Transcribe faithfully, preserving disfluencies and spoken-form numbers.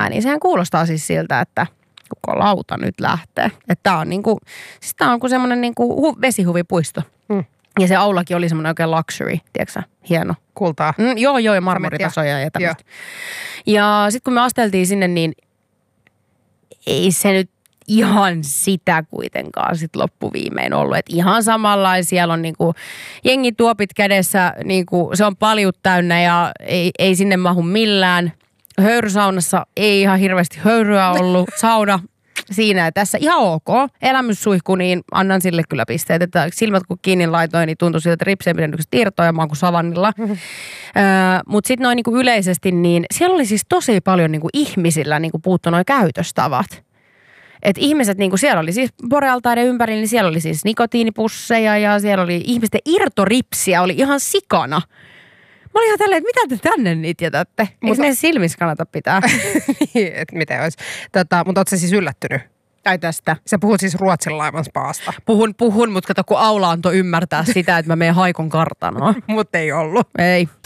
mitään, niin sehän kuulostaa siis siltä, että koko lauta nyt lähtee. Että tää on niinku, siis tää on kuin semmoinen niinku hu- vesihuvipuisto. Mm. Ja se aulakin oli semmoinen oikein luxury, tiedätkö sä? Hieno. Kultaa. Mm, joo, joo, ja marmoritasoja ja tämmöistä. Ja sitten kun me asteltiin sinne, niin ei se nyt ihan sitä kuitenkaan sit loppuviimein ollut. Et ihan samanlaisia, siellä on niinku jengituopit kädessä, niinku se on paljut täynnä ja ei, ei sinne mahu millään. Höyrysaunassa ei ihan hirveästi höyryä ollut. Sauna siinä ja tässä ihan ok. Elämyssuihku, niin annan sille kyllä pisteet. Että silmät kun kiinni laitoin, niin tuntui siltä, että ripseenpidennykset irtoaa ja mä oon kuin savannilla. Mm-hmm. Öö, Mutta sitten noin niinku yleisesti, niin siellä oli siis tosi paljon niinku ihmisillä niinku puuttu noi käytöstavat. Että ihmiset, niinku siellä oli siis borealtaiden ympärillä, niin siellä oli siis nikotiinipusseja ja siellä oli ihmisten irtoripsiä, oli ihan sikana. Mä olin ihan tälleen, että mitä te tänne niitä jätätte? Eikö Mutta... ne silmissä kannata pitää? Niin, että miten olisi. Tota, mutta ootko sä siis yllättynyt? Tai tästä. Sä puhut siis Ruotsin laivan spaasta. Puhun, puhun, mutta kato kun Aula antoi ymmärtää sitä, että mä menen Haikon kartanoon. Mutta ei ollut. Ei.